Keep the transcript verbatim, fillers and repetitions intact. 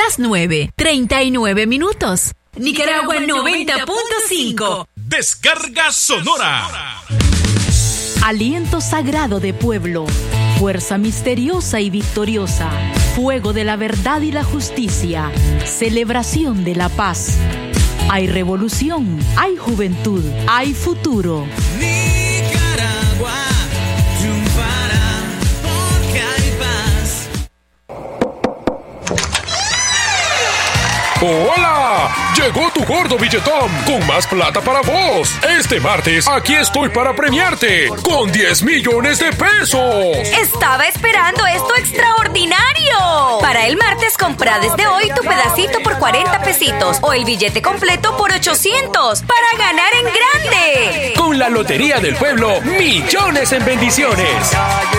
Las nueve, treinta y nueve minutos. Nicaragua noventa punto cinco. Descarga Sonora. Aliento sagrado de pueblo, fuerza misteriosa y victoriosa, fuego de la verdad y la justicia, celebración de la paz. Hay revolución, hay juventud, hay futuro. Nicaragua triunfará porque hay paz. ¡Hola! Llegó tu gordo billetón con más plata para vos. Este martes aquí estoy para premiarte con diez millones de pesos. Estaba esperando esto extraordinario. Para el martes compra desde hoy tu pedacito por cuarenta pesitos o el billete completo por ochocientos para ganar en grande. Con la Lotería del Pueblo, millones en bendiciones.